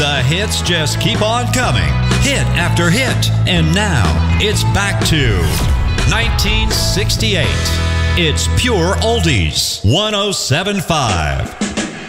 The hits just keep on coming, hit after hit. And now it's back to 1968. It's Pure Oldies 107.5.